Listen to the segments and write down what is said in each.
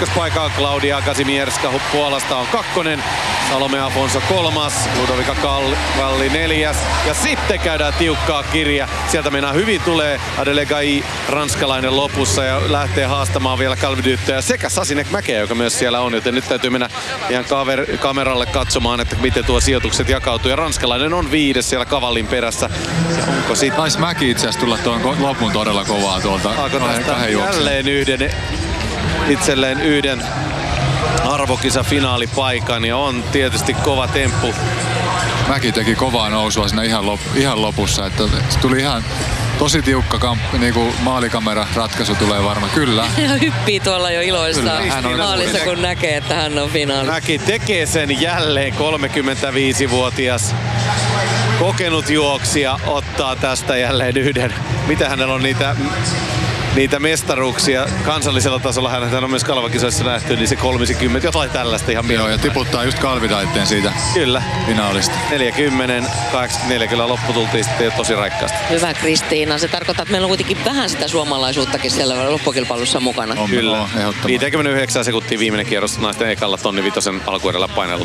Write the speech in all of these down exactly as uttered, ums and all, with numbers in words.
ykköspaikka on Claudia Kazimierska, Puolasta on kakkonen, Salome Afonso kolmas, Ludovika Kalli neljäs. Ja sitten käydään tiukkaa kirja. Sieltä mennään hyvin, tulee Adele Gai, ranskalainen lopussa ja lähtee haastamaan vielä Kalvidyttöä sekä Sasinek Mäkeä, joka myös siellä on. Joten nyt täytyy mennä ihan kaver- kameralle katsomaan, että miten tuo sijoitukset jakautuu. Ja ranskalainen on viides siellä Kavallin perässä. Ja onko sit... Taisi Mäki itse asiassa tulla tuon lopun todella kovaa tuolta. Saako tästä jälleen yhden, itselleen yhden arvokisa finaalipaikan ja on tietysti kova temppu. Mäki teki kovaa nousua siinä ihan, lop, ihan lopussa, että se tuli ihan tosi tiukka kamp, niinku maalikamera ratkaisu tulee varmaan, kyllä. Ja hyppii tuolla jo iloissaan maalissa, kun näkee, että hän on finaali. Mäki tekee sen jälleen, kolmekymmentäviisivuotias kokenut juoksija ottaa tästä jälleen yhden. Mitä hänellä on niitä... Niitä mestaruuksia kansallisella tasolla, hän on myös kalvakisoissa nähty, niin se kolmekymmentä, jotain tällaista ihan Joo, ja tiputtaa just kalvitaitteen siitä kyllä. Finaalista. neljäkymmentä, kahdeksankymmentäneljä, kyllä loppu tultiin sitten jo tosi raikkaasti. Hyvä Kristiina, se tarkoittaa, että meillä on kuitenkin vähän sitä suomalaisuuttakin siellä loppukilpailussa mukana. On, kyllä, on, viisikymmentäyhdeksän sekuntia viimeinen kierros naisten ekalla tonni vitosen alkuerällä painella.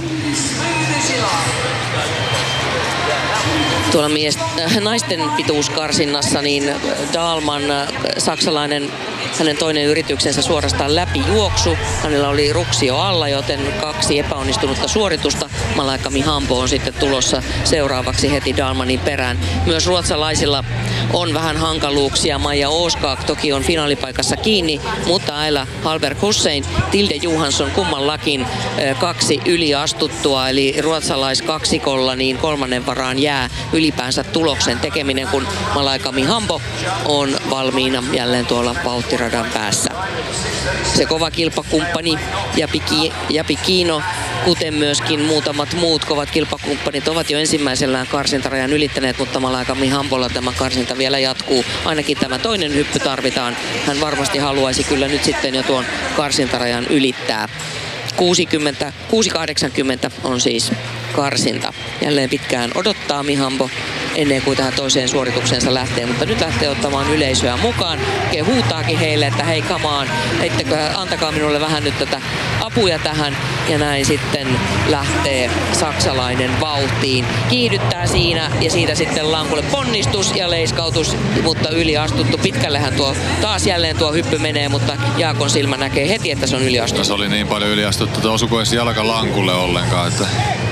Tuolla mies, äh, naisten pituuskarsinnassa niin Dahlman, äh, saksalainen, hänen toinen yrityksensä suorastaan läpijuoksu. Hänellä oli ruksio alla, joten kaksi epäonnistunutta suoritusta. Malaika Mihambo on sitten tulossa seuraavaksi heti Dahlmanin perään. Myös ruotsalaisilla on vähän hankaluuksia. Maija Åskak toki on finaalipaikassa kiinni, mutta Ayla Halberg Hussein, Tilde Johansson kummallakin äh, kaksi yliastuttua. Eli ruotsalaiskaksikolla niin kolmannen varaan jää ylipäänsä tuloksen tekeminen, kun Malaika Mihambo on valmiina jälleen tuolla vauhtiradan päässä. Se kova kilpakumppani Japi, Japi Kiino, kuten myöskin muutamat muut kovat kilpakumppanit, ovat jo ensimmäisellään karsintarajan ylittäneet, mutta Malaika Mihambolla tämä karsinta vielä jatkuu. Ainakin tämä toinen hyppy tarvitaan. Hän varmasti haluaisi kyllä nyt sitten jo tuon karsintarajan ylittää. kuusikymmentä, kuusi kahdeksankymmentä on siis karsinta. Jälleen pitkään odottaa Mihambo ennen kuin tähän toiseen suoritukseensa lähtee, mutta nyt lähtee ottamaan yleisöä mukaan. Ke huutaakin heille, että hei come on, eittekö, antakaa minulle vähän nyt tätä apuja tähän. Ja näin sitten lähtee saksalainen vauhtiin. Kiihdyttää siinä ja siitä sitten lankulle ponnistus ja leiskautus, mutta yliastuttu. Pitkällehän tuo taas jälleen tuo hyppy menee, mutta Jaakon silmä näkee heti, että se on yliastuttu. Se oli niin paljon yliastuttu, että osuko edes jalka lankulle ollenkaan. Että...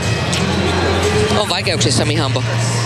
On vaikeuksissa Mihambo.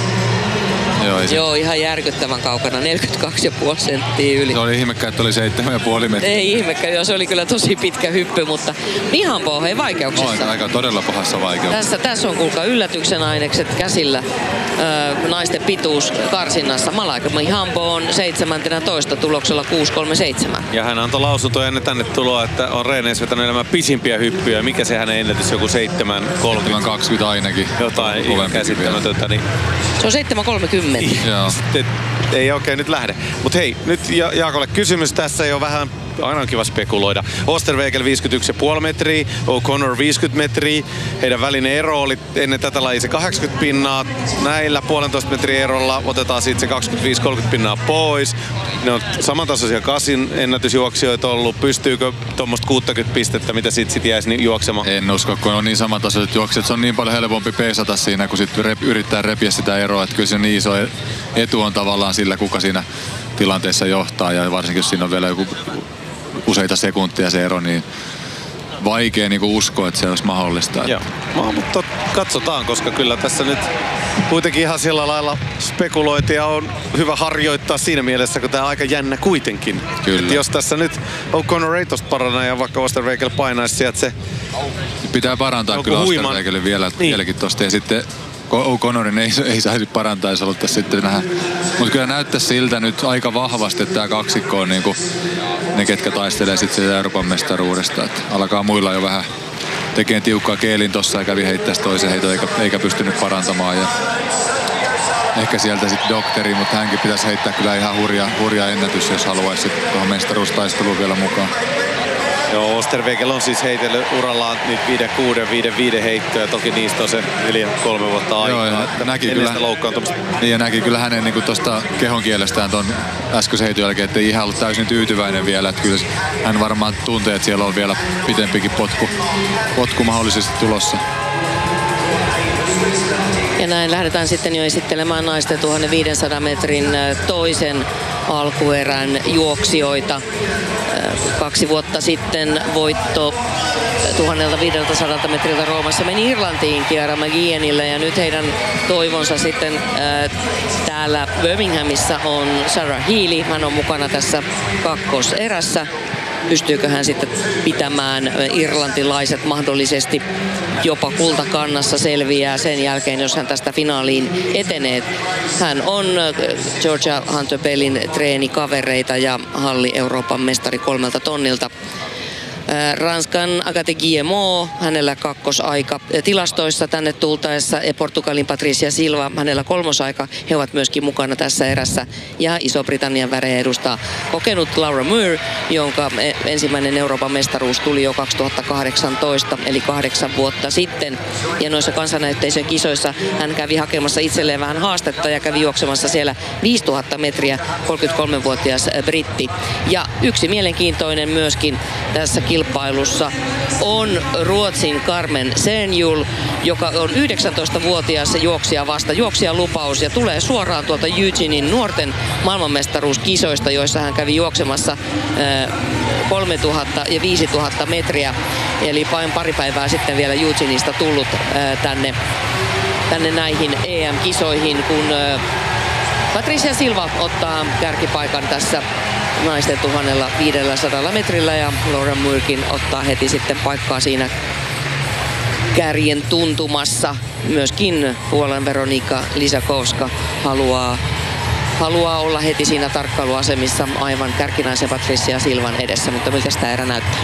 Joo, se... Joo, ihan järkyttävän kaukana, neljäkymmentäkaksi pilkku viisi senttiä yli. Se oli ihmekkä, että oli seitsemän pilkku viisi metriä. Ei ihmekkä, joo, se oli kyllä tosi pitkä hyppy, mutta Mihambo on hei vaikeuksissa. On aika todella pahassa vaikeuksissa. Tässä, tässä on kuulkaa yllätyksen ainekset käsillä öö, naisten pituus karsinnassa. Malaika Mihambo on seitsemäntoista tuloksella kuusi kolmekymmentäseitsemän. Ja hän antoi lausuntoja ennen tänne tuloa, että on reeneissä vetänyt elämän pisimpiä hyppyjä. Mikä se hänen ennätys, joku seitsemän kolmekymmentä kaksikymmentä ainakin. Jotain käsittämätöntä. Niin... Se on seitsemän kolmekymmentä. Sitten ei oikein nyt lähde. Mutta hei, nyt ja- Jaakolle kysymys. Tässä ei ole vähän, aina on kiva spekuloida. Osterwegel viisikymmentäyksi pilkku viisi metriä, O'Connor viisikymmentä metriä. Heidän välinen ero oli ennen tätä lajia se kahdeksankymmentä pinnaa. Näillä puolentoista metrin erolla otetaan siitä se kaksikymmentäviisi kolmekymmentä pinnaa pois. Ne on samantasoisia kasin ennätysjuoksijoita ollut. Pystyykö tuommoista kuusikymmentä pistettä, mitä siitä sit jäisi niin juoksemaan? En usko, kun on niin samantasoiset juoksijat. Se on niin paljon helpompi peesata siinä, kun sit rep, yrittää repiä sitä eroa. Että kyllä se niin iso etu on tavallaan sillä, kuka siinä tilanteessa johtaa. Ja varsinkin jos siinä on vielä joku useita sekuntia se ero, niin vaikea niin kuin uskoa, että se olisi mahdollista. Joo, no, mutta katsotaan, koska kyllä tässä nyt kuitenkin ihan sillä lailla spekulointia on hyvä harjoittaa siinä mielessä, kun tämä on aika jännä kuitenkin. Kyllä. Et jos tässä nyt O'Connor ei tosta paranna ja vaikka Osterwegel painaisi sieltä se... Pitää parantaa kyllä Osterwegelin vielä, niin. vieläkin tosta ja sitten O'Connorin ei, ei saisi parantaa, jos haluttaisiin sitten nähdä. Mutta kyllä näyttäisi siltä nyt aika vahvasti, että tämä kaksikko on niinku ne, ketkä taistelee sitten sitä Euroopan mestaruudesta. Et alkaa muilla jo vähän tekemään tiukkaa keelin tossa ja kävi heittää toisen heitä eikä, eikä pystynyt parantamaan. Ja ehkä sieltä sitten doktori, mutta hänkin pitäisi heittää kyllä ihan hurja, hurja ennätys, jos haluaisi tuohon mestaruustaisteluun vielä mukaan. Joo, Osterwegel on siis heitellyt urallaan niitä viiden kuuden, viiden viiden heittoja. Toki niistä on se neljä kolme vuotta aikaa. Joo, että näki kyllä, niin ja näki kyllä hänen niin tuosta kehon kielestään ton äskeisen heiton jälkeen, että ei ihan ollut täysin tyytyväinen vielä. Että kyllä hän varmaan tuntee, että siellä on vielä pitempikin potku, potku mahdollisesti tulossa. Ja näin lähdetään sitten jo esittelemään naisten tuhatviisisataa metrin toisen alkuerän juoksijoita. Kaksi vuotta sitten voitto tuhatviisisataa metriltä Roomassa meni Irlantiin Chiara Maguienille ja nyt heidän toivonsa sitten ää, täällä Birminghamissa on Sarah Healy. Hän on mukana tässä kakkoserässä. Pystyykö hän sitten pitämään irlantilaiset mahdollisesti jopa kultakannassa, selviää sen jälkeen, jos hän tästä finaaliin etenee. Hän on Georgia Hunter Bellin treenikavereita ja halli Euroopan mestari kolmelta tonnilta. Ranskan Agathe Guillemot, hänellä kakkosaika tilastoissa tänne tultaessa, ja Portugalin Patricia Silva, hänellä kolmosaika. He ovat myöskin mukana tässä erässä. Ja Iso-Britannian värejä edustaa kokenut Laura Muir, jonka ensimmäinen Euroopan mestaruus tuli jo kaksituhattakahdeksantoista, eli kahdeksan vuotta sitten. Ja noissa kansannäytteisön kisoissa hän kävi hakemassa itselleen vähän haastetta ja kävi juoksemassa siellä viisituhatta metriä, kolmekymmentäkolmevuotias britti. Ja yksi mielenkiintoinen myöskin tässä kilpailussa on Ruotsin Carmen Senjul, joka on yhdeksäntoistavuotias juoksija vasta, juoksijan lupaus ja tulee suoraan tuolta Eugenein nuorten maailmanmestaruuskisoista, joissa hän kävi juoksemassa kolmetuhatta ja viisituhatta metriä. Eli vain pari päivää sitten vielä Eugeneista tullut tänne, tänne näihin E M-kisoihin, kun Patricia Silva ottaa kärkipaikan tässä naisten tuhatviisisataa metrillä ja Laura Muirkin ottaa heti sitten paikkaa siinä kärjen tuntumassa. Myöskin Puolan Veronika Lisakowska haluaa, haluaa olla heti siinä tarkkailuasemissa aivan kärkinaisen Patricia Silvan edessä, mutta miltä sitä erä näyttää?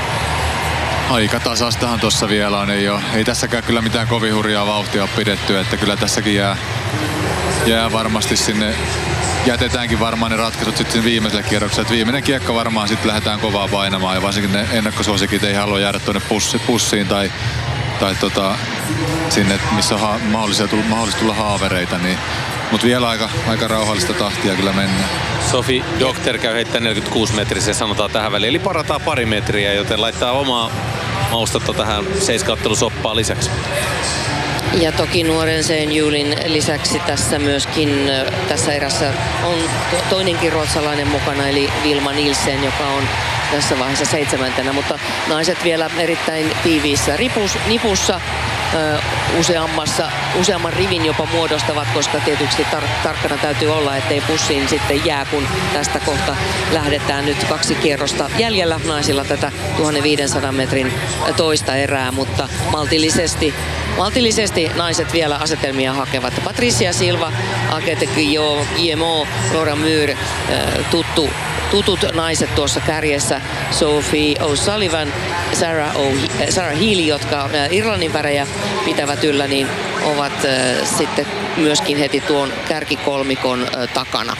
Aika tasastahan tuossa vielä on, ei, ole, ei tässäkään kyllä mitään kovin hurjaa vauhtia ole pidetty, että kyllä tässäkin jää, jää varmasti sinne. Jätetäänkin varmaan ne ratkaisut sitten viimeiselle kierrokselle. Että viimeinen kiekka varmaan sitten lähdetään kovaa painamaan ja varsinkin ne ennakkosuosikit ei halua jäädä tuonne pussi, pussiin tai, tai tota, sinne, missä on ha- mahdollisia tulla, mahdollista tulla haavereita. Niin. Mutta vielä aika, aika rauhallista tahtia kyllä mennään. Sofi Dokter käy heittää neljäkymmentäkuusi metriä, sanotaan tähän väliin. Eli parataan pari metriä, joten laittaa omaa maustetta tähän seiskauttelusoppaan lisäksi. Ja toki nuoren Senjulin lisäksi tässä myöskin tässä erässä on toinenkin ruotsalainen mukana, eli Vilma Nilsen, joka on tässä vaiheessa seitsemäntenä, mutta naiset vielä erittäin tiiviissä ripus, nipussa. Ö, useammassa, useamman rivin jopa muodostavat, koska tietysti tar- tarkkana täytyy olla, ettei pussiin sitten jää, kun tästä kohta lähdetään nyt kaksi kierrosta jäljellä naisilla tätä tuhatviisisataa metrin toista erää, mutta maltillisesti, maltillisesti naiset vielä asetelmia hakevat. Patricia Silva, Agathe Guillemot, Laura Muir, tuttu tutut naiset tuossa kärjessä, Sophie O'Sullivan, Sarah, o- Sarah Healy, jotka Irlannin värejä pitävät yllä, niin ovat äh, sitten myöskin heti tuon kärkikolmikon äh, takana.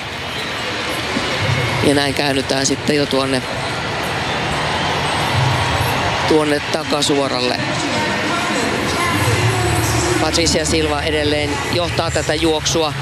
Ja näin käännytään sitten jo tuonne, tuonne takasuoralle. Patricia Silva edelleen johtaa tätä juoksua.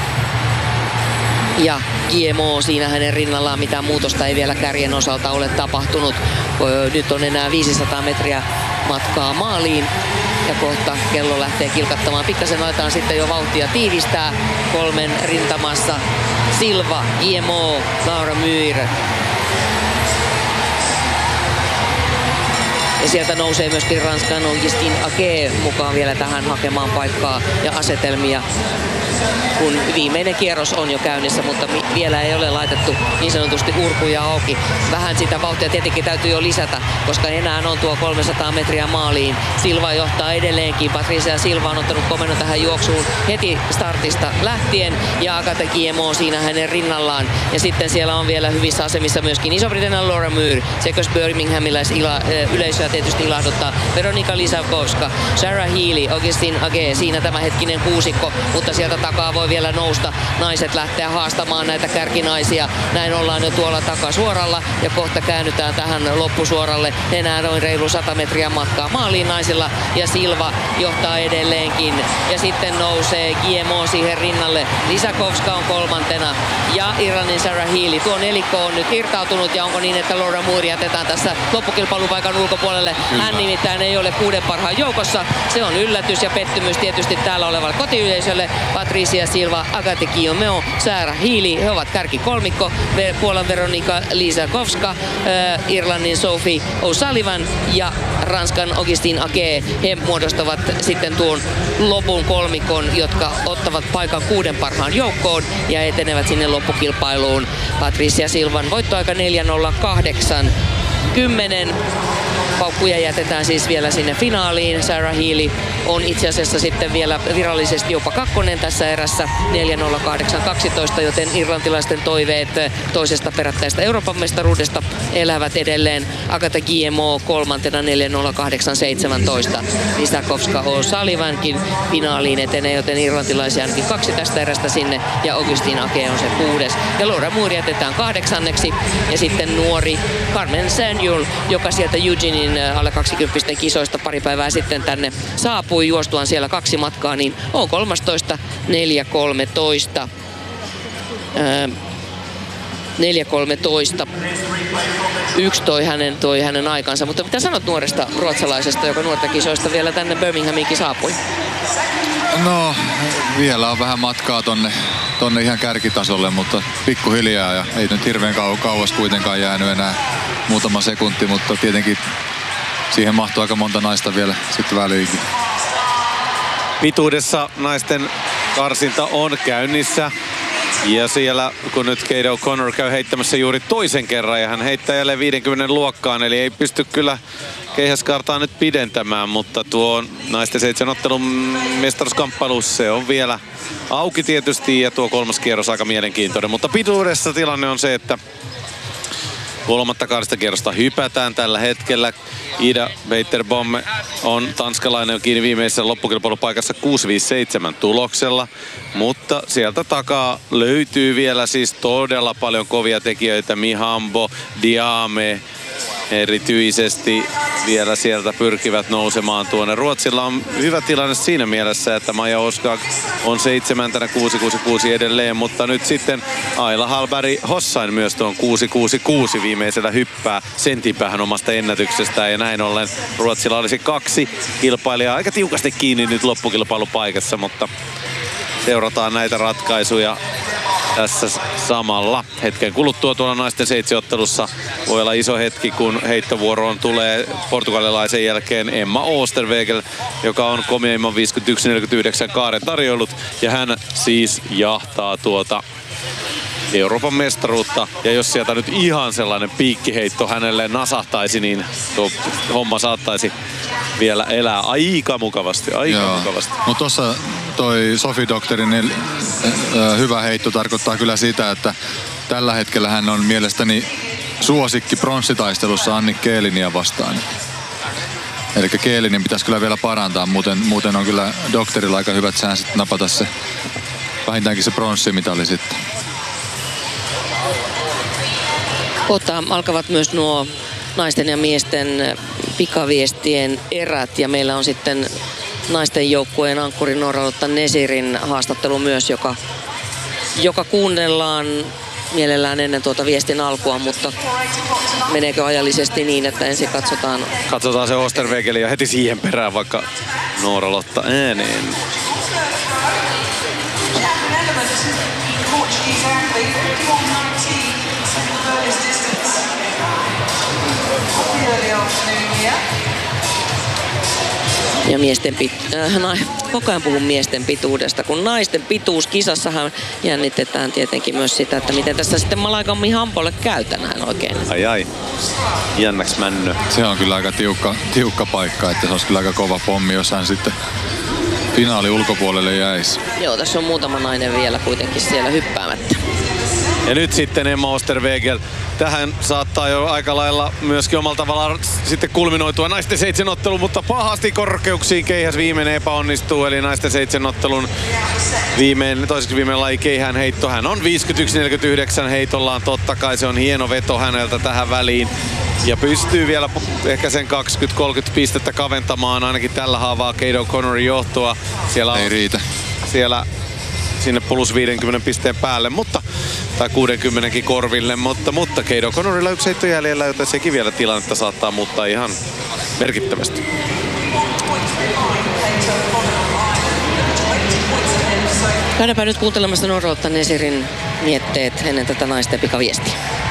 Ja Guillemot siinä hänen rinnallaan, mitään muutosta ei vielä kärjen osalta ole tapahtunut. Nyt on enää viisisataa metriä matkaa maaliin ja kohta kello lähtee kilkattamaan. Pikkasen aletaan sitten jo vauhtia tiivistää kolmen rintamassa. Silva, Guillemot, Laura Muir. Ja sieltä nousee myöskin Ranskan Augustin Ake mukaan vielä tähän hakemaan paikkaa ja asetelmia, kun viimeinen kierros on jo käynnissä, mutta vielä ei ole laitettu niin sanotusti urkuja auki. Vähän sitä vauhtia tietenkin täytyy jo lisätä, koska enää on tuo kolmesataa metriä maaliin. Silva johtaa edelleenkin. Patricia Silva on ottanut komennon tähän juoksuun heti startista lähtien ja Agathe Guillemot siinä hänen rinnallaan. Ja sitten siellä on vielä hyvissä asemissa myöskin Iso-Britannian Laura Muir sekä Birminghamilais yleisöä tietysti ilahduttaa. Veronika Lisakowska, Sarah Healy, Augustine Age, siinä tämä hetkinen kuusikko, mutta sieltä takaa voi vielä nousta. Naiset lähteä haastamaan näitä kärkinaisia. Näin ollaan jo tuolla takasuoralla ja kohta käännytään tähän loppusuoralle. Enää noin reilu sata metriä matkaa maaliin naisilla ja Silva johtaa edelleenkin. Ja sitten nousee Guillemot siihen rinnalle. Lisakowska on kolmantena ja Irlannin Sarah Healy. Tuo nelikko on nyt irtautunut ja onko niin, että Laura Moore jätetään tässä loppukilpailupaikan ulkopuolelle. Kyllä. Hän nimittäin ei ole kuuden parhaan joukossa. Se on yllätys ja pettymys tietysti täällä olevalle kotiyleisölle. Patricia Silva, Agathe Guillemot, Sarah Healy, he ovat kärkikolmikko. Puolan Veronika Lisakowska, äh, Irlannin Sophie O'Sullivan ja Ranskan Augustine Age. He muodostavat sitten tuon lopun kolmikon, jotka ottavat paikan kuuden parhaan joukkoon ja etenevät sinne loppukilpailuun. Patricia Silvan voittoaika neljä nolla kahdeksan kymmenen. Paukkuja jätetään siis vielä sinne finaaliin. Sarah Healy on itse asiassa sitten vielä virallisesti jopa kakkonen tässä erässä neljä nolla kahdeksan kaksitoista, joten irlantilaisten toiveet toisesta perättäistä Euroopan mestaruudesta elävät edelleen. Agathe Guillemot kolmantena neljä nolla kahdeksan seitsemäntoista. Lisakowska O'Sullivankin finaaliin etenee, joten irlantilaisia ainakin kaksi tästä erästä sinne ja Augustine Age on se kuudes. Ja Laura Moore jätetään kahdeksanneksi ja sitten nuori Carmen Samuel, joka sieltä Eugenein alle kaksikymppisten kisoista pari päivää sitten tänne saapui juostuaan siellä kaksi matkaa, niin on kolmastoista neljä kolmetoista. Öö, neljä kolmetoista. Yksi toi hänen, toi hänen aikansa. Mutta mitä sanot nuoresta ruotsalaisesta, joka nuorten kisoista vielä tänne Birminghamiinkin saapui? No, vielä on vähän matkaa tonne, tonne ihan kärkitasolle, mutta pikkuhiljaa ja ei nyt hirveän kau- kauas kuitenkaan jäänyt enää muutama sekunti, mutta tietenkin siihen mahtuu aika monta naista vielä sitten väliinkin. Pituudessa naisten karsinta on käynnissä. Ja siellä, kun nyt Kate O'Connor käy heittämässä juuri toisen kerran ja hän heittää jälleen viidenkymmenen luokkaan, eli ei pysty kyllä keihäskartaa nyt pidentämään, mutta tuo naisten seitsemän ottelun mestaruuskamppailu, se on vielä auki tietysti ja tuo kolmas kierros aika mielenkiintoinen, mutta pituudessa tilanne on se, että kolmatta kahdesta kierrosta hypätään tällä hetkellä. Ida Veiterbom on tanskalainen kiinni viimeisessä loppukilpailupaikassa kuusi viisi seitsemän tuloksella. Mutta sieltä takaa löytyy vielä siis todella paljon kovia tekijöitä. Mihambo, Diame erityisesti vielä sieltä pyrkivät nousemaan tuonne. Ruotsilla on hyvä tilanne siinä mielessä, että Maja Oskak on seitsemäntenä kuusi kuusi kuusi edelleen, mutta nyt sitten Ayla Hallberg Hossain myös tuon kuusi kuusi kuusi viimeisellä hyppää sentin päähän omasta ennätyksestään ja näin ollen Ruotsilla olisi kaksi kilpailijaa aika tiukasti kiinni nyt loppukilpailupaikassa, mutta seurataan näitä ratkaisuja tässä samalla. Hetken kuluttua tuolla naisten seitsiottelussa voi olla iso hetki, kun heittovuoroon tulee portugalilaisen jälkeen Emma Oosterwegel, joka on komeimman viisikymmentäyksi neljäkymmentäyhdeksän kaaren tarjoillut. Ja hän siis jahtaa tuota Euroopan mestaruutta. Ja jos sieltä nyt ihan sellainen piikkiheitto hänelle nasahtaisi, niin tuo homma saattaisi vielä elää aika mukavasti. Aika Joo. mukavasti. Mutta tuossa toi Sophie Doctorin niin, äh, hyvä heitto tarkoittaa kyllä sitä, että tällä hetkellä hän on mielestäni suosikki pronssitaistelussa Annik Keelinia vastaan. Eli Keelinin pitäisi kyllä vielä parantaa, muuten, muuten on kyllä Doctorilla aika hyvät säännöt napata se vähintäänkin se pronssimitali sitten. Kohta alkavat myös nuo naisten ja miesten pikaviestien erät ja meillä on sitten naisten joukkueen ankkuri Noora-Lotta Nesirin haastattelu myös, joka, joka kuunnellaan mielellään ennen tuota viestin alkua, mutta meneekö ajallisesti niin, että ensin katsotaan... Katsotaan se Oosterwegel ja heti siihen perään vaikka Noora-Lotta ääneen. Ja miesten pit... Äh, na, koko ajan puhun miesten pituudesta, kun naisten pituuskisassahan jännitetään tietenkin myös sitä, että miten tässä sitten Malaika Mihambolle käy tänään oikein. Ai ai, jännäks männö. Se on kyllä aika tiukka, tiukka paikka, että se olisi kyllä aika kova pommi, jos hän sitten finaali ulkopuolelle jäisi. Joo, tässä on muutama nainen vielä kuitenkin siellä hyppäämättä. Ja nyt sitten Emma Oosterwegel tähän saattaa jo aika lailla myöskin omalla tavallaan sitten kulminoitua naisten seitsemän-ottelu, mutta pahasti korkeuksiin keihäs viimeinen epäonnistuu, eli naisten seitsemän-ottelun viimeinen, toiseksi viimeinen laji keihään heitto. Hän on viisikymmentäyksi neljäkymmentäyhdeksän heitollaan, totta kai se on hieno veto häneltä tähän väliin. Ja pystyy vielä ehkä sen kaksikymmentä kolmekymmentä pistettä kaventamaan ainakin tällä haavaa Kate O'Connorin johtoa. Siellä on, ei riitä. Siellä sinne plus viidenkymmenen pisteen päälle, mutta tai kuudenkymmenenkin korville, mutta, mutta Kate O'Connorilla yksi heitto jäljellä, joten sekin vielä tilannetta saattaa muuttaa ihan merkittävästi. Käydäänpä nyt kuuntelemassa Norotta Nesirin mietteet ennen tätä naisten pikaviestiä.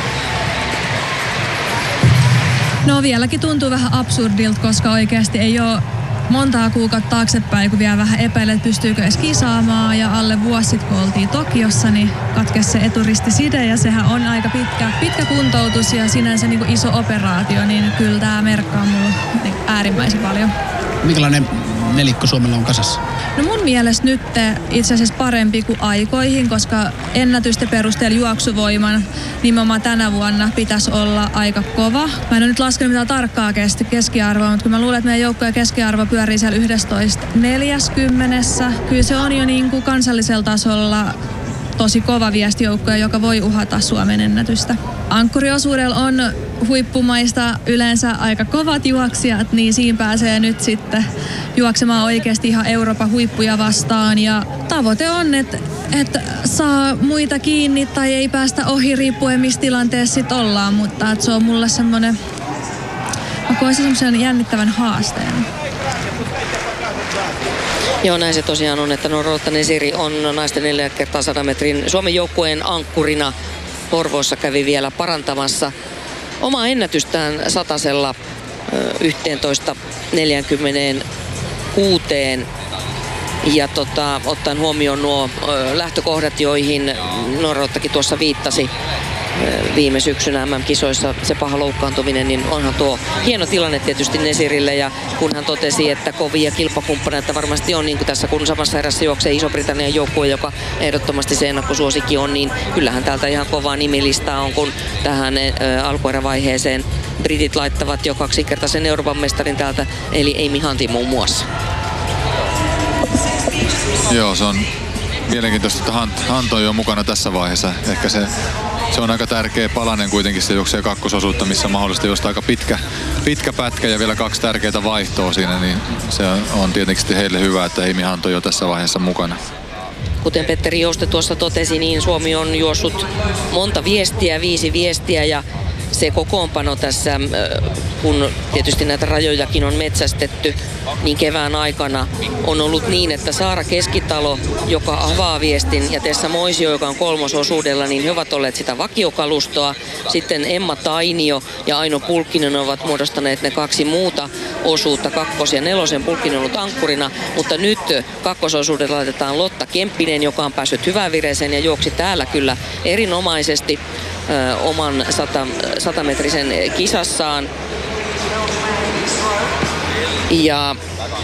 No vieläkin tuntuu vähän absurdilta, koska oikeasti ei ole montaa kuukautta taaksepäin, kun vielä vähän epäilet, pystyykö edes kisaamaan. Ja alle vuosi sitten, kun oltiin Tokiossa, niin katkesi se eturistiside ja sehän on aika pitkä, pitkä kuntoutus ja sinänsä niin kuin iso operaatio, niin kyllä tämä merkkaa mulle äärimmäisen paljon. Minkälainen nelikko Suomella on kasassa? No mun mielestä nyt itse asiassa parempi kuin aikoihin, koska ennätysten perusteella juoksuvoiman nimenomaan tänä vuonna pitäisi olla aika kova. Mä en ole nyt laskenut mitään tarkkaa keskiarvoa, mutta kun mä luulen, että meidän joukkojen keskiarvo pyörii siellä yksitoista neljäkymmentä. Kyllä se on jo niin kuin kansallisella tasolla tosi kova viestijoukkoja, joka voi uhata Suomen ennätystä. Ankkuriosuudella on huippumaista yleensä aika kovat juoksijat, niin siinä pääsee nyt sitten juoksemaan oikeasti ihan Euroopan huippuja vastaan. Ja tavoite on, että, että saa muita kiinni tai ei päästä ohi riippuen missä tilanteessa sitten ollaan, mutta että se on mulle semmoinen, mä koen semmoisen jännittävän haasteen. Joo, näin se tosiaan on, että Norotta Nesiri on naisten neljä kertaa sadan metrin Suomen joukkueen ankkurina. Porvoossa kävi vielä parantamassa omaa ennätystään satasella yksitoista neljäkymmentäkuusi. Ja tota, ottaen huomioon nuo ö, lähtökohdat, joihin Norottakin tuossa viittasi ö, viime syksynä M M-kisoissa, se paha loukkaantuminen, niin onhan tuo hieno tilanne tietysti Nesirille. Ja kun hän totesi, että kovia kilpakumppaneita varmasti on, niin kuin tässä kun samassa erässä juoksee Iso-Britannian joukkue, joka ehdottomasti se ennakkosuosikki on, niin kyllähän täältä ihan kovaa nimilistaa on, kun tähän ö, alkuerävaiheeseen britit laittavat jo kaksinkertaisen Euroopan mestarin täältä, eli Amy Huntin muun muassa. Joo, se on mielenkiintoista, että Hunt, Hunt on jo mukana tässä vaiheessa. Ehkä se, se on aika tärkeä palanen kuitenkin, se juoksee kakkososuutta, missä mahdollisesti just aika pitkä, pitkä pätkä ja vielä kaksi tärkeää vaihtoa siinä, niin se on tietenkin heille hyvä, että Amy Hunt on jo tässä vaiheessa mukana. Kuten Petteri Jouste tuossa totesi, niin Suomi on juossut monta viestiä, viisi viestiä ja se kokoonpano tässä, kun tietysti näitä rajojakin on metsästetty, niin kevään aikana on ollut niin, että Saara Keskitalo, joka avaa viestin, ja Tessa Moisio, joka on kolmososuudella, niin he ovat olleet sitä vakiokalustoa. Sitten Emma Tainio ja Aino Pulkkinen ovat muodostaneet ne kaksi muuta osuutta, kakkos- ja nelosen. Pulkkinen on ollut ankkurina, mutta nyt kakkososuudella laitetaan Lotta Kemppinen, joka on päässyt hyvään vireeseen ja juoksi täällä kyllä erinomaisesti ö, oman sata, satametrisen kisassaan. Ja,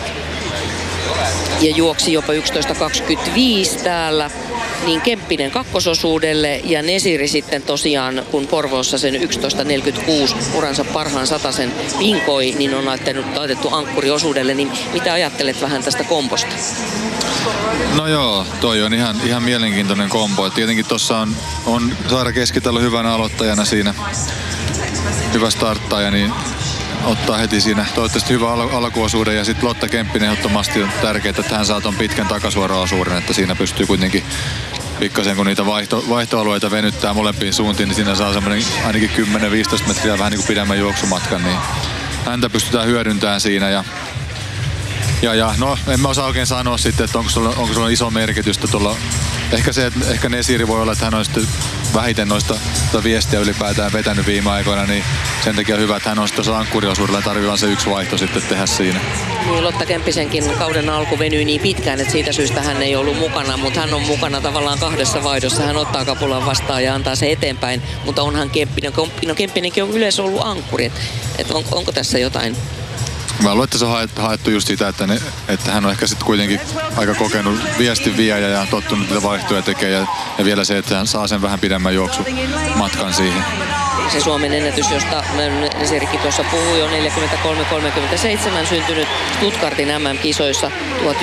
ja juoksi jopa yksitoista kaksikymmentäviisi täällä, niin Kemppinen kakkososuudelle ja Nesiri sitten tosiaan, kun Porvoossa sen yksitoista neljäkymmentäkuusi uransa parhaan satasen pinkoi, niin on laitettu ankkuriosuudelle. Niin mitä ajattelet vähän tästä komposta? No joo, toi on ihan, ihan mielenkiintoinen kompo. Tietenkin tuossa on, on Saara Keskitalo hyvänä aloittajana siinä, hyvä starttaja, niin ottaa heti siinä toivottavasti hyvä al- alkuosuuden ja sitten Lotta Kemppinen ehdottomasti on tärkeää, että hän saa ton pitkän takasuora-osuuden, että siinä pystyy kuitenkin pikkasen kun niitä vaihto, vaihtoalueita venyttää molempiin suuntiin, niin siinä saa semmoinen ainakin kymmenen viisitoista metriä vähän niin kuin pidemmän juoksumatkan, niin häntä pystytään hyödyntämään siinä ja Ja, ja no en mä osaa oikein sanoa sitten, että onko sulla, onko sulla iso merkitystä tuolla. Ehkä se, että ehkä Nesiri voi olla, että hän on sitten vähiten noista viestiä ylipäätään vetänyt viime aikoina, niin sen takia hyvä, että hän on sitten ankkuriosuudella ja tarvii se yksi vaihto sitten tehdä siinä. Niin, Lotta Kemppisenkin kauden alku venyi niin pitkään, että siitä syystä hän ei ollut mukana, mutta hän on mukana tavallaan kahdessa vaihdossa. Hän ottaa kapulan vastaan ja antaa se eteenpäin, mutta onhan Kemppinen, no Kemppinenkin on yleensä ollut ankkuri, että et on, onko tässä jotain? Mä luulen, että se on haettu just sitä, että, ne, että hän on ehkä sitten kuitenkin aika kokenut viestin viejä ja tottunut niitä vaihtoja tekemään ja, ja vielä se, että hän saa sen vähän pidemmän juoksumatkan siihen. se Suomen ennätys, josta Nesirikin tuossa puhui, on neljäkymmentäkolme kolmekymmentäseitsemän syntynyt Stuttgartin M M-kisoissa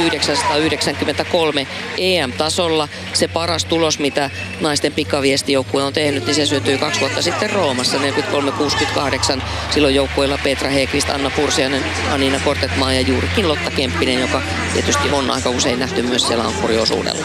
tuhatyhdeksänsataayhdeksänkymmentäkolme E M-tasolla. Se paras tulos, mitä naisten pikaviestijoukkue on tehnyt, niin se syntyi kaksi vuotta sitten Roomassa, neljäkymmentäkolme kuusikymmentäkahdeksan. Silloin joukkueilla Petra Hägqvist, Anna Pursiainen, Anina Kortetmaa ja juurikin Lotta Kemppinen, joka tietysti on aika usein nähty myös siellä ankkuriosuudella.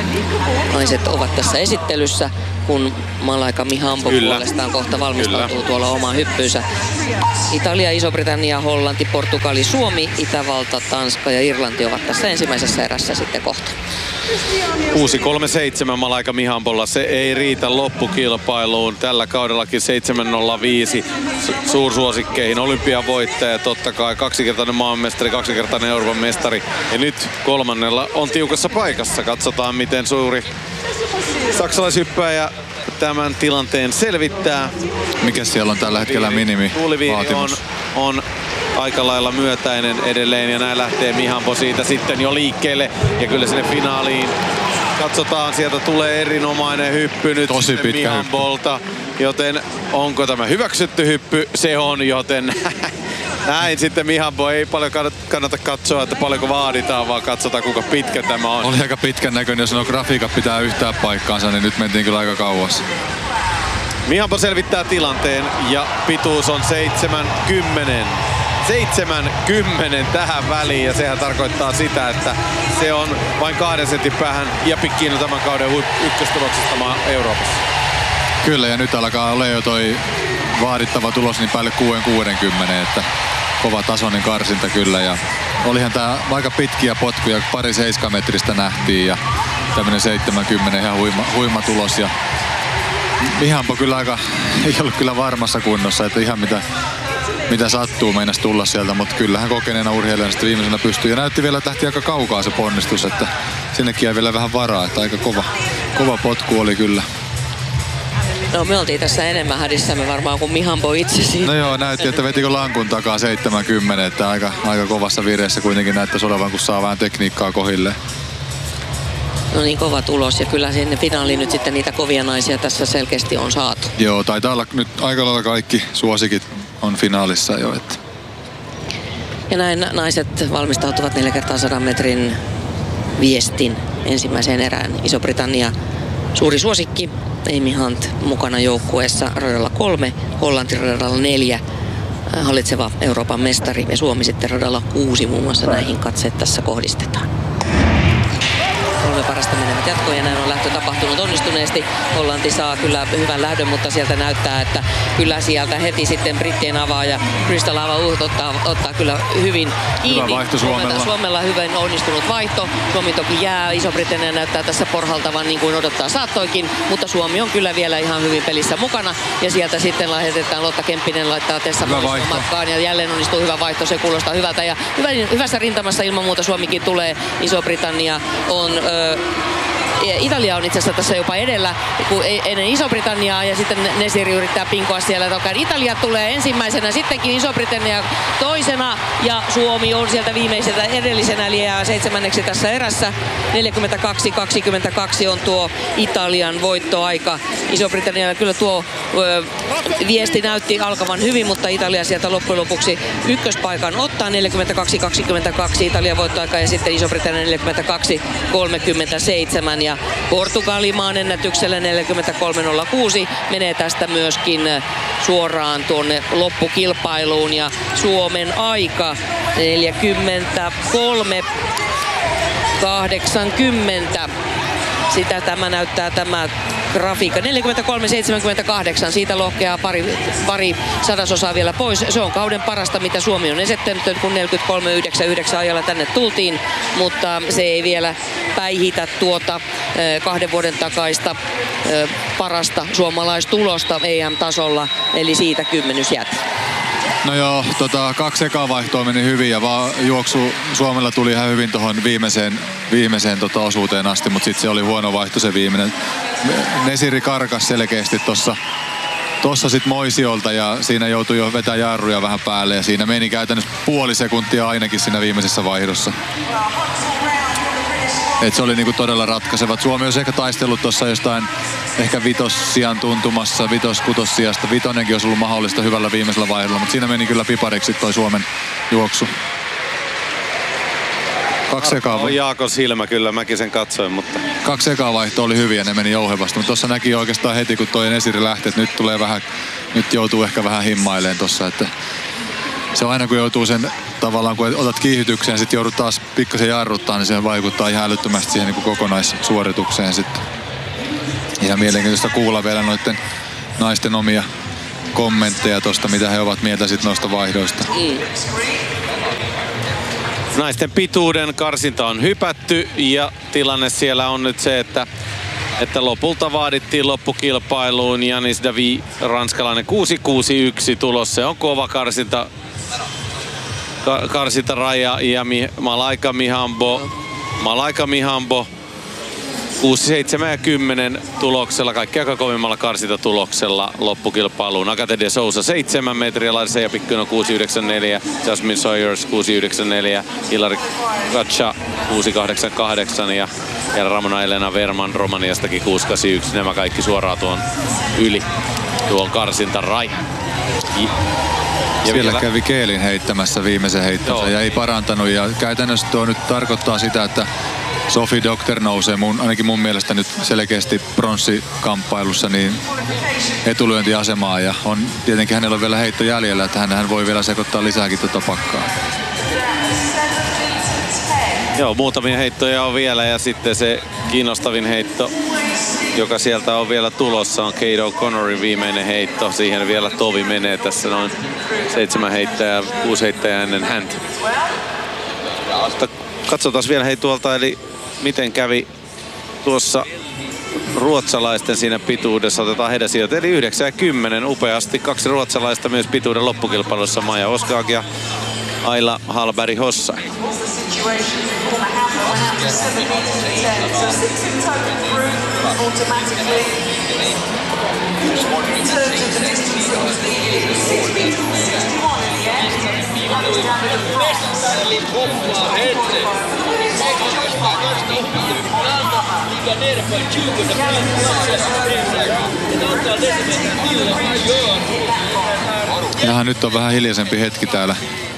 Naiset ovat tässä esittelyssä, kun Malaika Mihambo Kyllä. puolestaan kohta valmistautuu Kyllä. tuolla omaan hyppyynsä. Italia, Iso-Britannia, Hollanti, Portugali, Suomi, Itävalta, Tanska ja Irlanti ovat tässä ensimmäisessä erässä sitten kohta. kuusi kolme seitsemän Malaika Mihambolla. Se ei riitä loppukilpailuun. Tällä kaudellakin seitsemän nolla viisi suursuosikkeihin. Olympiavoittaja, totta kai kaksikertainen maanmestari, kaksikertainen Euroopan mestari. Ja nyt kolmannella on tiukassa paikassa. Katsotaan, miten suuri saksalaishyppääjä tämän tilanteen selvittää. Mikä siellä on tällä hetkellä minimi Tuuliviiri on, on aika lailla myötäinen edelleen ja näin lähtee Mihambo siitä sitten jo liikkeelle ja kyllä sinne finaaliin katsotaan, sieltä tulee erinomainen hyppy nyt Tosi pitkä Mihambolta, hyppy. Joten onko tämä hyväksytty hyppy? Se on, joten näin sitten Mihambo ei paljon kannata katsoa, että paljonko vaaditaan, vaan katsotaan kuinka pitkä tämä on. Oli aika pitkän näköinen, jos nuo grafiikat pitää yhtään paikkaansa, niin nyt mentiin kyllä aika kauas. Mihambo selvittää tilanteen ja pituus on seitsemänkymmentä. seitsemänkymmentä tähän väliin ja sehän tarkoittaa sitä, että se on vain kahden sentin päähän ja Pikkiin tämän kauden ykköstuloksesta Euroopassa. Kyllä ja nyt alkaa olla jo toi vaadittava tulos niin päälle kuusi kuusikymmentä, että kova tasoinen karsinta kyllä ja olihan tää aika pitkiä potkuja, pari seiskametristä nähtiin ja tämmönen seitsemänkymmentä ihan huima, huima tulos ja Mihambo kyllä aika, ei ollut kyllä varmassa kunnossa, että ihan mitä, mitä sattuu meinas tulla sieltä, mutta kyllähän kokeneena urheilijana sitten viimeisenä pystyy. Ja näytti vielä, että lähti aika kaukaa se ponnistus, että sinnekin jäi vielä vähän varaa, että aika kova, kova potku oli kyllä. No me oltiin tässä enemmän hädissämme varmaan kuin Mihambo itse siinä. No joo, näytti, että vetikö lankun takaa seitsemänkymmentä, että aika, aika kovassa vireessä kuitenkin näyttäisi olevan, kun saa vähän tekniikkaa kohille. No niin, kova tulos ja kyllä sinne finaaliin nyt sitten niitä kovia naisia tässä selkeästi on saatu. Joo, taitaa olla nyt aika lailla kaikki suosikit on finaalissa jo. Että. Ja näin naiset valmistautuvat neljä kertaa sadan metrin viestin ensimmäiseen erään. Iso-Britannia suuri suosikki, Amy Hunt mukana joukkueessa radalla kolme, Hollanti radalla neljä, hallitseva Euroopan mestari ja Suomi sitten radalla kuusi muun muassa näihin katseet tässä kohdistetaan. Kolme parasta menevät jatkoon ja näin on lähtö tapahtunut onnistuneesti. Hollanti saa kyllä hyvän lähdön, mutta sieltä näyttää, että kyllä sieltä heti sitten brittien avaaja Crystal Avauh ottaa, ottaa kyllä hyvin kiinni. Hyvä vaihto Suomella. Suomella hyvin onnistunut vaihto. Suomi toki jää, Iso-Britannia näyttää tässä porhaltavan niin kuin odottaa saattoikin, mutta Suomi on kyllä vielä ihan hyvin pelissä mukana. Ja sieltä sitten lähetetään Lotta Kemppinen laittaa Tessa Moniston matkaan ja jälleen onnistuu hyvä vaihto, se kuulostaa hyvältä. Ja hyvä, hyvässä rintamassa ilman muuta Suomikin tulee. Iso-Britannia on... Öö, Italia on itse asiassa tässä jopa edellä ennen Iso-Britanniaa ja sitten Nesiri yrittää pinkoa siellä. Italia tulee ensimmäisenä, sittenkin Iso-Britannia toisena ja Suomi on sieltä viimeiseltä edellisenä eli jää seitsemänneksi tässä erässä. neljäkymmentäkaksi kaksikymmentäkaksi on tuo Italian voittoaika. Iso-Britannialla kyllä tuo ö, viesti näytti alkavan hyvin, mutta Italia sieltä loppujen lopuksi ykköspaikan ottaa neljäkymmentäkaksi kaksikymmentäkaksi Italian voittoaika ja sitten Iso-Britannia neljäkymmentäkaksi kolmekymmentäseitsemän ja Portugali maan ennätyksellä neljäkymmentäkolme nolla kuusi menee tästä myöskin suoraan tuonne loppukilpailuun ja Suomen aika neljäkymmentäkolme kahdeksankymmentä. Sitä tämä näyttää tämä grafiikka. neljäkymmentäkolme seitsemänkymmentäkahdeksan, siitä lohkeaa pari, pari sadasosaa vielä pois. Se on kauden parasta, mitä Suomi on esittänyt, kun neljäkymmentäkolme yhdeksänkymmentäyhdeksän ajalla tänne tultiin, mutta se ei vielä päihitä tuota kahden vuoden takaista parasta suomalaistulosta E M-tasolla, eli siitä kymmenys jätti. No joo, tota, kaksi ekaa vaihtoa meni hyvin ja vaan juoksu Suomella tuli ihan hyvin tuohon viimeiseen, viimeiseen tota osuuteen asti, mutta sitten se oli huono vaihto se viimeinen. Nesiri karkas selkeästi tuossa tossa sit Moisiolta ja siinä joutui jo vetää jarruja vähän päälle ja siinä meni käytännössä puoli sekuntia ainakin siinä viimeisessä vaihdossa. Et se oli niinku todella ratkaisevat. Suomi olisi ehkä taistellut tuossa jostain ehkä vitossijan tuntumassa, vitos-kutossijasta. Vitonenkin olisi ollut mahdollista hyvällä viimeisellä vaiheella, mutta siinä meni kyllä pipariksi toi Suomen juoksu. Kaksi ekaa on Jaakon silmä kyllä, mäkin sen katsoin, mutta... Kaksi ekaa vaihtoa oli hyviä, ne meni jouhevasti, mutta tuossa näki oikeastaan heti, kun toi Esiri lähti, että nyt tulee vähän, nyt joutuu ehkä vähän himmaileen tossa, että se on aina kun joutuu sen tavallaan, kun otat kiihytykseen, sitten joudut taas pikkasen jarruttaa, niin se vaikuttaa ihan älyttömästi siihen niin kuin kokonaissuoritukseen sitten. Ihan mielenkiintoista kuulla vielä noiden naisten omia kommentteja tosta, mitä he ovat mieltä sitten noista vaihdoista. Mm. Naisten pituuden karsinta on hypätty ja tilanne siellä on nyt se, että, että lopulta vaadittiin loppukilpailuun Janis Davi, ranskalainen kuusi kuusi yksi tulos. Se on kova karsinta, ka, karsintaraja ja mi, Malaika Mihambo, Malaika Mihambo kuusi seitsemän ja kymmenen tuloksella, kaikki aika kovimmalla karsintatuloksella loppukilpailuun. Agate de Sousa seitsemän metriä, Larissa ja Pikkunen kuusi yhdeksän neljä, Jasmine Sawyers kuusi yhdeksän neljä, Hilari Katcha kuusi kahdeksan kahdeksan ja, ja Ramona Elena Verman Romaniastakin kuusi kahdeksan yksi. Nämä kaikki suoraan tuon yli tuon karsintarajan. Ja siellä vielä kävi Keelin heittämässä viimeisen heittonsa ja ei parantanut. Ja käytännössä tuo nyt tarkoittaa sitä, että Sophie Doctor nousee mun, ainakin mun mielestä nyt selkeästi pronssikamppailussa niin etulyöntiasemaa ja on, tietenkin hänellä on vielä heitto jäljellä, että hän, hän voi vielä sekoittaa lisääkin tuota pakkaa. Joo, muutamia heittoja on vielä ja sitten se kiinnostavin heitto, joka sieltä on vielä tulossa, on Kate O'Connorin viimeinen heitto. Siihen vielä tovi menee tässä noin seitsemän heittäjää, kuusi heittäjää ennen häntä. Mutta katsotaan vielä hei tuolta, eli miten kävi tuossa ruotsalaisten siinä pituudessa. Otetaan heidän sijoita, eli yhdeksän ja kymmenen upeasti. Kaksi ruotsalaista myös pituuden loppukilpailussa, Maja Oskag ja Ayla Hallberg Hossa. Jaha, nyt on vähän hiljaisempi hetki täällä.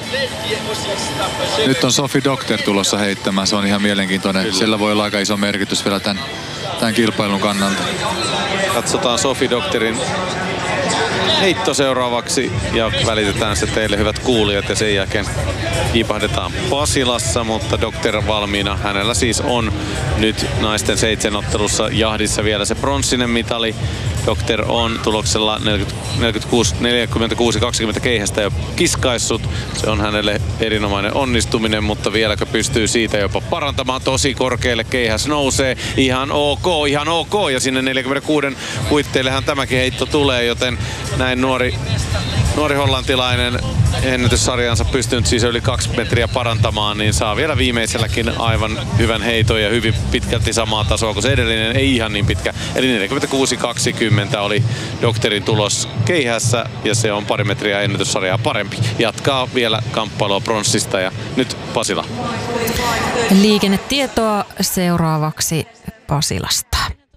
Nyt on Sophie Doctor tulossa heittämään, se on ihan mielenkiintoinen. Kyllä. Sillä voi olla aika iso merkitys vielä tämän, tämän kilpailun kannalta. Katsotaan Sophie Doctorin heitto seuraavaksi ja välitetään se teille hyvät kuulijat ja sen jälkeen kiipahdetaan Pasilassa, mutta Doctor valmiina. Hänellä siis on nyt naisten seitsemänottelussa jahdissa vielä se pronssinen mitali. Doctor on tuloksella neljäkymmentäkuusi kaksikymmentä keihästä jo kiskaissut. Se on hänelle erinomainen onnistuminen, mutta vieläkö pystyy siitä jopa parantamaan. Tosi korkealle keihäs nousee. Ihan ok, ihan ok. Ja sinne neljäkymmentäkuusi huitteillehan tämäkin heitto tulee, joten näin nuori, nuori hollantilainen ennätyssarjansa pystynyt siis yli kaksi metriä parantamaan, niin saa vielä viimeiselläkin aivan hyvän heiton ja hyvin pitkälti samaa tasoa kuin se edellinen, ei ihan niin pitkä. Eli neljäkymmentäkuusi kaksikymmentä oli Doctorin tulos keihässä ja se on pari metriä ennätyssarjaa parempi. Jatkaa vielä kamppailua pronssista ja nyt Pasila. Liikennetietoa seuraavaksi Pasilasta.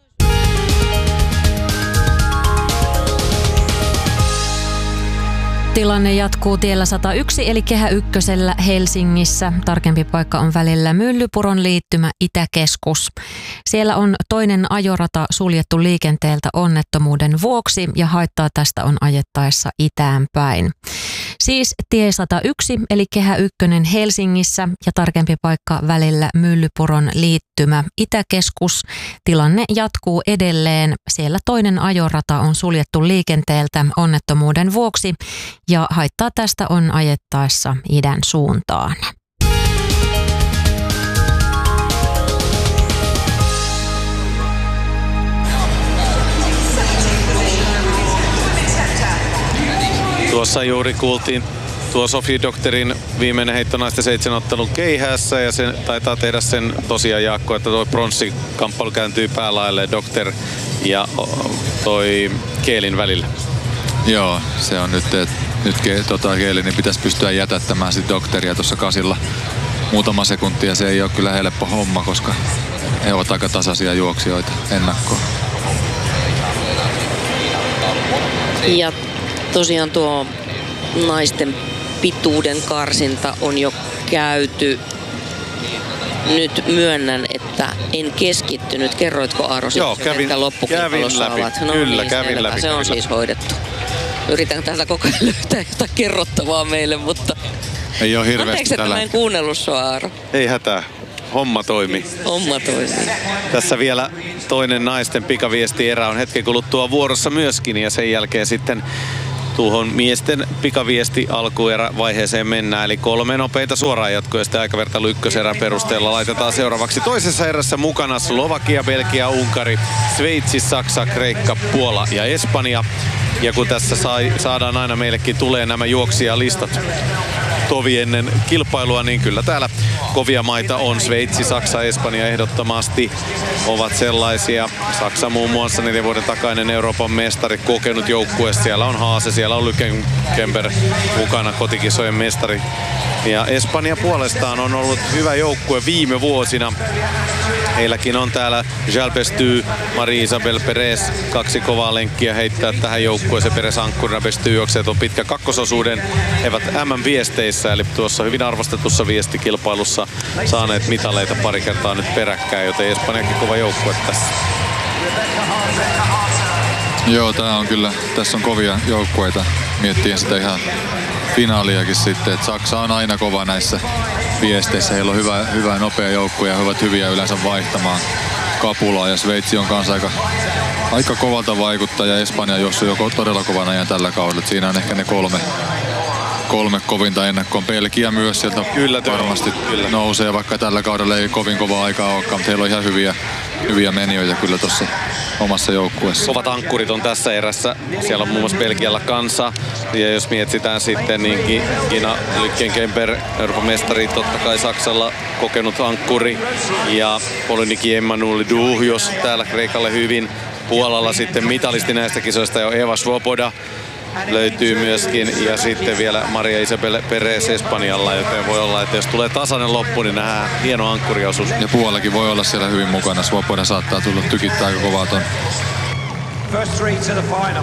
Tilanne jatkuu tiellä sata yksi eli Kehä ykkösellä Helsingissä. Tarkempi paikka on välillä Myllypuron liittymä Itäkeskus. Siellä on toinen ajorata suljettu liikenteeltä onnettomuuden vuoksi ja haittaa tästä on ajettaessa itään päin. Siis tie sata yksi eli Kehä ykkönen Helsingissä ja tarkempi paikka välillä Myllypuron liittymä Itäkeskus. Tilanne jatkuu edelleen. Siellä toinen ajorata on suljettu liikenteeltä onnettomuuden vuoksi ja haittaa tästä on ajettaessa idän suuntaan. Tuossa juuri kuultiin tuo Sophie Doctorin viimeinen heitto naisten seitsemänottelun keihäässä ja se taitaa tehdä sen tosiaan Jaakko, että tuo pronssikamppailu kääntyy päälaille Doctor ja toi Keelin välillä. Joo, se on nyt, että nyt tota, Keelin niin pitäisi pystyä jätättämään sit Doctoria tuossa kasilla muutama sekuntia. Se ei ole kyllä helppo homma, koska he ovat aika tasaisia juoksijoita ennakkoon. Ja tosiaan tuo naisten pituuden karsinta on jo käyty. Nyt myönnän, että en keskittynyt. Kerroitko Aaro Joo, kävin, että loppukilpailussa läpi. ovat? No Kyllä, niin, kävin läpi. Se on kyllä. siis hoidettu. Yritän täältä koko ajan löytää jotain kerrottavaa meille, mutta... Ei ole hirveästi Anteeksi, että mä en kuunnellut sua, Aaro. Ei hätää. Homma toimii. Homma toimii. Tässä vielä toinen naisten pikaviesti-erä on hetken kuluttua vuorossa myöskin ja sen jälkeen sitten tuohon miesten pikaviesti alkuerävaiheeseen mennään. Eli kolme nopeita suoraan jatkoja sitten aikavertailu ykköserän perusteella laitetaan seuraavaksi toisessa erässä mukana Slovakia, Belgia, Unkari, Sveitsi, Saksa, Kreikka, Puola ja Espanja. Ja kun tässä sai, saadaan aina meillekin tulee nämä juoksijalistat tovi ennen kilpailua, niin kyllä täällä kovia maita on. Sveitsi, Saksa, Espanja ehdottomasti ovat sellaisia. Saksa muun muassa neljän vuoden takainen Euroopan mestari, kokenut joukkue. Siellä on Haase, siellä on Lückenkämper mukana, kotikisojen mestari. Ja Espanja puolestaan on ollut hyvä joukkue viime vuosina. Heilläkin on täällä Jalpesty, Marie-Isabel Perez, kaksi kovaa lenkkiä heittää tähän joukkueeseen. Perez ankkurina, Bestyy juoksee tuon pitkä kakkososuuden. He ovat M M-viesteissä, eli tuossa hyvin arvostetussa viestikilpailussa saaneet mitaleita pari kertaa nyt peräkkäin, joten Espanjakin kova joukkue tässä. Joo, tää on kyllä, tässä on kovia joukkueita. Miettien sitä ihan finaaliakin sitten, että Saksa on aina kova näissä viesteissä. Heillä on hyvä, hyvä nopea joukkue ja he ovat hyviä yleensä vaihtamaan kapulaa. Ja Sveitsi on kanssa aika, aika kovalta vaikuttaja. Espanja juossut joko todella kovan ajan tällä kaudella. Et siinä on ehkä ne kolme, kolme kovinta ennakkoon. Belgia myös sieltä kyllä, varmasti kyllä. nousee, vaikka tällä kaudella ei kovin kova aikaa olekaan. Mutta heillä on ihan hyviä, hyviä menijöitä kyllä tuossa omassa joukkueessa. Kovat ankkurit on tässä erässä. Siellä on muun muassa Belgialla kanssa. Ja jos mietitään sitten, niin Gina Lückenkämper, Euroopan mestari, totta kai Saksalla kokenut ankkuri. Ja Polyniki Emmanuel Duhjos täällä Kreikalle hyvin. Puolalla sitten mitalisti näistä kisoista jo Eva Svoboda löytyy myöskin. Ja sitten vielä Maria-Isabel Perez Espanjalla, joten voi olla, että jos tulee tasainen loppu, niin nähdään hieno ankkuriosuus. Ja Puolakin voi olla siellä hyvin mukana. Svoboda saattaa tulla tykittää aika kovaa ton. First three to the final.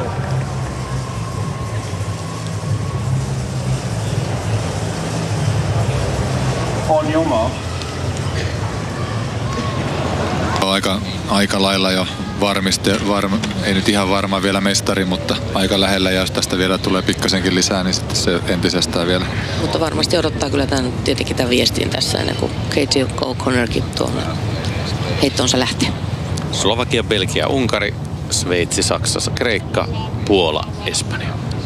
On your mark. Aika, aika lailla jo varmisti, varma, ei nyt ihan varma vielä mestari, mutta aika lähellä, ja jos tästä vielä tulee pikkasenkin lisää, niin sitten se entisestään vielä. Mutta varmasti odottaa kyllä tämän, tietenkin tämän viestin tässä ennen kuin Katie O'Connorkin tuonne heittoonsa lähtee. Slovakia, Belgia, Unkari, Sveitsi, Saksa, Kreikka, Puola, Espanja.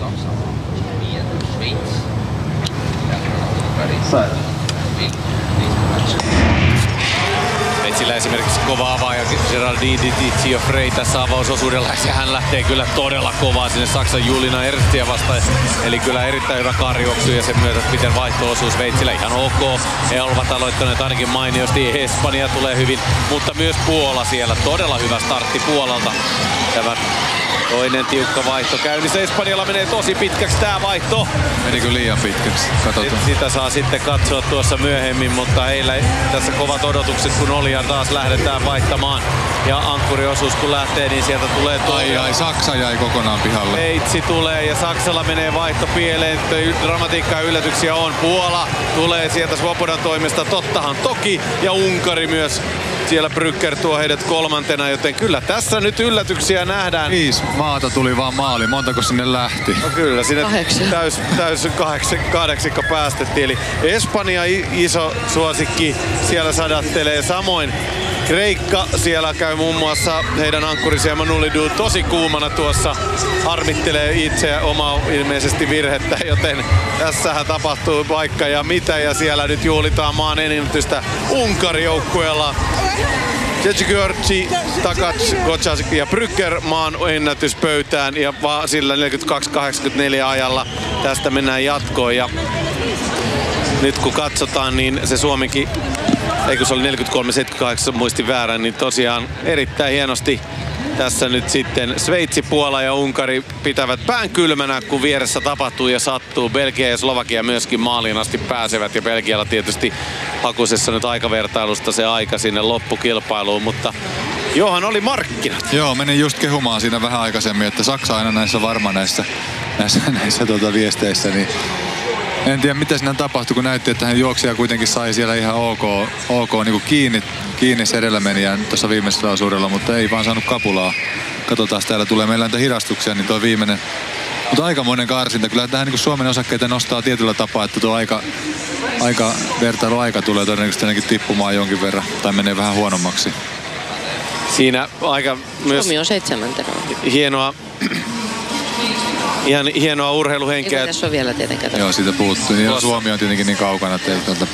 Sveitsillä esimerkiksi kova avaaja Geraldine Di Frey tässä avausosuudella. Ja hän lähtee kyllä todella kovaa sinne Saksan Julina Erstia vastaan. Eli kyllä erittäin hyvä karjuoksu ja sen myötä miten vaihto-osuus Sveitsillä ihan ok. He ovat aloittaneet ainakin mainiosti. Espanja tulee hyvin, mutta myös Puola siellä. Todella hyvä startti Puolalta. Tämä toinen tiukka vaihto käynnissä. Espanjalla menee tosi pitkäksi tää vaihto. Menikö liian pitkäksi? Katsotaan. Sitä saa sitten katsoa tuossa myöhemmin, mutta heillä tässä kovat odotukset kun oli ja taas lähdetään vaihtamaan. Ja ankkuriosuus kun lähtee, niin sieltä tulee tuo. Ai ai, Saksa jäi kokonaan pihalle. Sveitsi tulee ja Saksalla menee vaihto pieleen. Dramatiikkaa ja yllätyksiä on. Puola tulee sieltä Svobodan toimesta, tottahan toki. Ja Unkari myös. Siellä Brücker tuo heidät kolmantena, joten kyllä tässä nyt yllätyksiä nähdään. Viisi maata tuli vaan maali. Montako sinne lähti? No kyllä, sinne Kahdeksan. täys, täys kahdeksan, kahdeksikko päästettiin. Eli Espanja iso suosikki siellä sadattelee. Samoin Kreikka, siellä käy muun muassa heidän ankkurisia Manulidu tosi kuumana tuossa. Harmittelee itse omaa ilmeisesti virhettä, joten tässähän tapahtuu vaikka ja mitä. Ja siellä nyt juhlitaan maan ennätystä Unkari joukkueella. Jejgörci, Takac, Gocas ja Brücker maan ennätyspöytään ja va- sillä neljäkymmentäkaksi kahdeksankymmentäneljä ajalla tästä mennään jatkoon. Ja nyt kun katsotaan, niin se Suomikin, eikö se oli neljäkymmentäkolme seitsemänkymmentäkahdeksan muistin väärän, niin tosiaan erittäin hienosti tässä nyt sitten Sveitsi, Puola ja Unkari pitävät pään kylmänä, kun vieressä tapahtuu ja sattuu. Belgia ja Slovakia myöskin maaliin asti pääsevät ja Belgialla tietysti hakusessa nyt aikavertailusta se aika sinne loppukilpailuun, mutta Johan oli markkinat. Joo, menin just kehumaan siinä vähän aikaisemmin, että Saksa aina näissä varma näissä, näissä, näissä tuota viesteissä, niin en tiedä mitä siinä tapahtui, kun näytti, että hän juoksija kuitenkin sai siellä ihan ok, ok niin kuin kiinni, kiinni se edellä menijän tuossa viimeisellä osuudella, mutta ei vaan saanut kapulaa. Katsotaan, täällä tulee meillä näitä hidastuksia, niin tuo viimeinen. Mutta aikamoinen karsinta. Kyllä tähän niin Suomen osakkeita nostaa tietyllä tapaa, että tuo aika, aika, vertailuaika tulee todennäköisesti ainakin tippumaan jonkin verran tai menee vähän huonommaksi. Siinä aika myös Suomi on seitsemäntenä. hienoa, ihan hienoa urheiluhenkeä. Ei tässä ole vielä tietenkään. Joo, siitä puuttuu. Niin Suomi on tietenkin niin kaukana, että ei tuolta